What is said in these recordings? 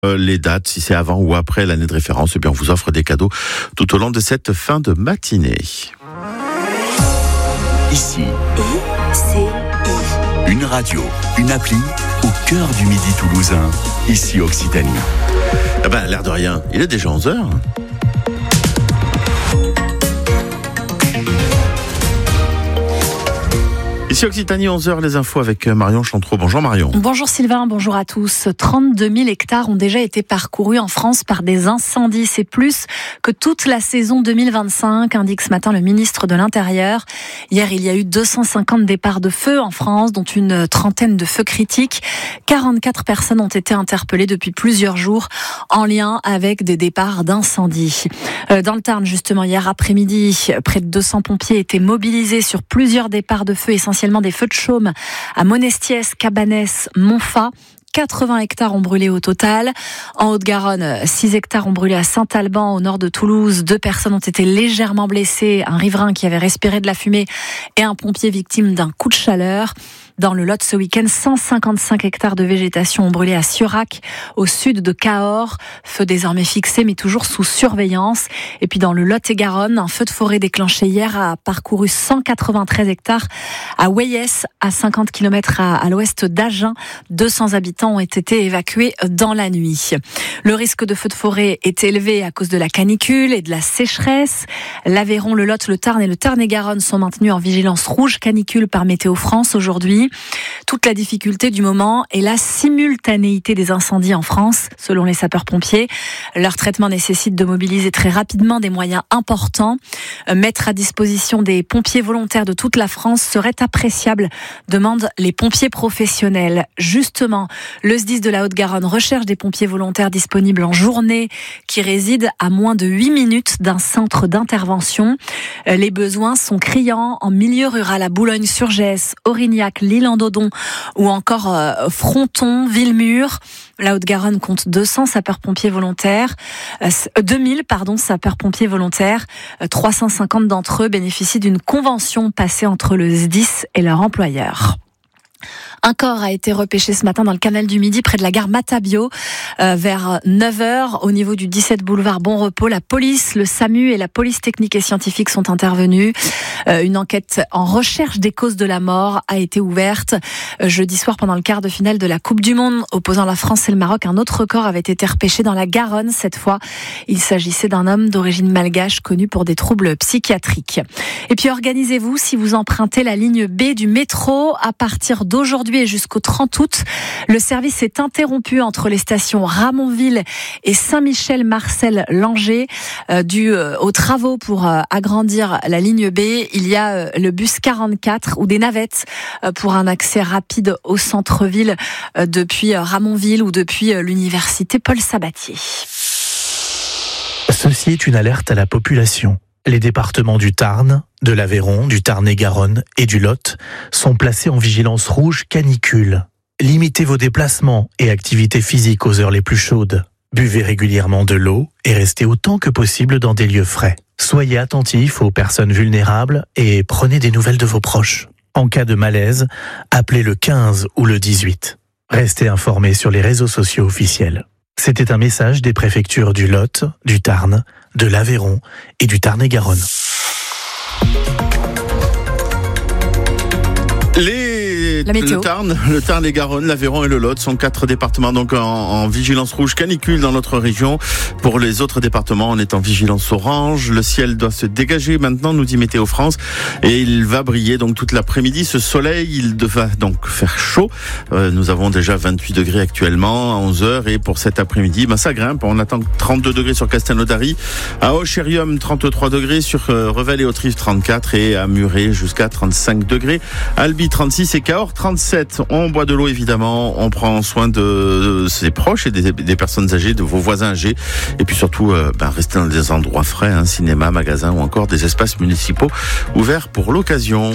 les dates, si c'est avant ou après l'année de référence, eh bien on vous offre des cadeaux tout au long de cette fin de matinée. Ici, ICI. une radio, une appli au cœur du Midi toulousain. Ici Occitanie. Ah ben, l'air de rien, il est déjà 11h. Ici Occitanie, 11h, les infos avec Marion Chantreau. Bonjour Marion. Bonjour Sylvain, bonjour à tous. 32 000 hectares ont déjà été parcourus en France par des incendies. C'est plus que toute la saison 2025, indique ce matin le ministre de l'Intérieur. Hier, il y a eu 250 départs de feu en France, dont une trentaine de feux critiques. 44 personnes ont été interpellées depuis plusieurs jours en lien avec des départs d'incendie. Dans le Tarn, justement, hier après-midi, près de 200 pompiers étaient mobilisés sur plusieurs départs de feu, essentiellement des feux de chaume à Monestiès, Cabanès, Montfat. 80 hectares ont brûlé au total. En Haute-Garonne, 6 hectares ont brûlé à Saint-Alban, au nord de Toulouse. 2 personnes ont été légèrement blessées. Un riverain qui avait respiré de la fumée et un pompier victime d'un coup de chaleur. Dans le Lot, ce week-end, 155 hectares de végétation ont brûlé à Surac, au sud de Cahors. Feu désormais fixé, mais toujours sous surveillance. Et puis dans le Lot-et-Garonne, un feu de forêt déclenché hier a parcouru 193 hectares à Weyès, à 50 km à l'ouest d'Agen. 200 habitants ont été évacués dans la nuit. Le risque de feu de forêt est élevé à cause de la canicule et de la sécheresse. L'Aveyron, le Lot, le Tarn et le Tarn-et-Garonne sont maintenus en vigilance rouge canicule par Météo France aujourd'hui. Toute la difficulté du moment est la simultanéité des incendies en France, selon les sapeurs-pompiers. Leur traitement nécessite de mobiliser très rapidement des moyens importants. Mettre à disposition des pompiers volontaires de toute la France serait appréciable, demandent les pompiers professionnels. Justement, le SDIS de la Haute-Garonne recherche des pompiers volontaires disponibles en journée qui résident à moins de 8 minutes d'un centre d'intervention. Les besoins sont criants en milieu rural à Boulogne-sur-Gesse, Aurignac, L'Île-en-Dodon ou encore Fronton, Villemur. La Haute-Garonne compte 200 sapeurs-pompiers volontaires, 2000 sapeurs-pompiers volontaires. 350 d'entre eux bénéficient d'une convention passée entre le SDIS et leur employeur. Un corps a été repêché ce matin dans le canal du Midi près de la gare Matabio vers 9h au niveau du 17 boulevard Bon Repos. La police, le SAMU et la police technique et scientifique sont intervenus. Une enquête en recherche des causes de la mort a été ouverte. Jeudi soir, pendant le quart de finale de la Coupe du Monde opposant la France et le Maroc, un autre corps avait été repêché dans la Garonne. Cette fois, il s'agissait d'un homme d'origine malgache connu pour des troubles psychiatriques. Et puis organisez-vous si vous empruntez la ligne B du métro à partir d'aujourd'hui et jusqu'au 30 août. Le service est interrompu entre les stations Ramonville et Saint-Michel-Marcel-Langer dû aux travaux pour agrandir la ligne B. Il y a le bus 44 ou des navettes pour un accès rapide au centre-ville depuis Ramonville ou depuis l'université Paul Sabatier. Ceci est une alerte à la population. Les départements du Tarn, de l'Aveyron, du Tarn-et-Garonne et du Lot sont placés en vigilance rouge canicule. Limitez vos déplacements et activités physiques aux heures les plus chaudes. Buvez régulièrement de l'eau et restez autant que possible dans des lieux frais. Soyez attentifs aux personnes vulnérables et prenez des nouvelles de vos proches. En cas de malaise, appelez le 15 ou le 18. Restez informés sur les réseaux sociaux officiels. C'était un message des préfectures du Lot, du Tarn, de l'Aveyron et du Tarn-et-Garonne. Le Tarn, les Garonne, l'Aveyron et le Lot sont 4 départements donc en vigilance rouge canicule dans notre région. Pour les autres départements, on est en vigilance orange. Le ciel doit se dégager maintenant, nous dit Météo France, et il va briller donc toute l'après-midi. Ce soleil, il va donc faire chaud. Nous avons déjà 28 degrés actuellement à 11h et pour cet après-midi, ça grimpe. On attend 32 degrés sur Castelnaudary, à Ocherium 33 degrés, sur Revel et Autrive 34 et à Muret jusqu'à 35 degrés. Albi 36 et Cahors 37. On boit de l'eau évidemment, on prend soin de ses proches et des personnes âgées, de vos voisins âgés, et puis surtout restez dans des endroits frais, cinéma, magasins ou encore des espaces municipaux ouverts pour l'occasion.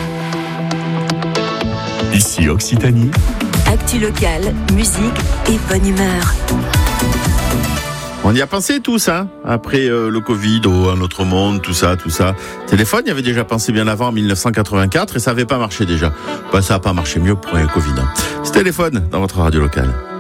Ici Occitanie. Actu locale, musique et bonne humeur. On y a pensé tous, après le Covid, un autre monde, tout ça. Téléphone, il y avait déjà pensé bien avant, en 1984, et ça n'avait pas marché déjà. Ça n'a pas marché mieux pour le Covid. C'est Téléphone dans votre radio locale.